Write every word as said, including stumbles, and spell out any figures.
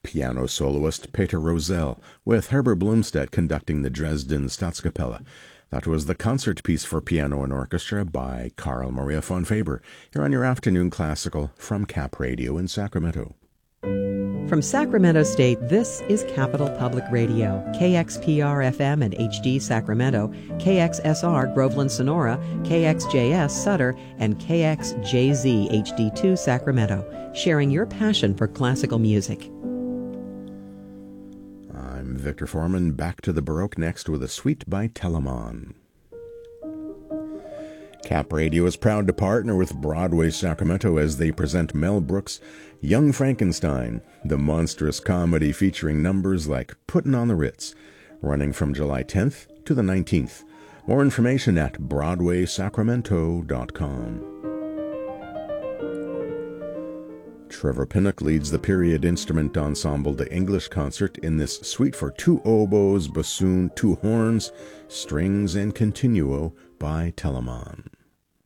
piano soloist Peter Rosell, with Herbert Blomstedt conducting the Dresden Staatskapelle. That was the concert piece for piano and orchestra by Carl Maria von Faber, here on your afternoon classical from Cap Radio in Sacramento. From Sacramento State, this is Capital Public Radio, K X P R F M and H D Sacramento, K X S R Groveland Sonora, K X J S Sutter, and K X J Z H D two Sacramento, sharing your passion for classical music. I'm Victor Foreman, back to the Baroque next with a suite by Telemann. Cap Radio is proud to partner with Broadway Sacramento as they present Mel Brooks' Young Frankenstein, the monstrous comedy featuring numbers like Puttin' on the Ritz, running from July tenth to the nineteenth. More information at broadway sacramento dot com. Trevor Pinnock leads the period instrument ensemble The English Concert in this suite for two oboes, bassoon, two horns, strings, and continuo by Telemann.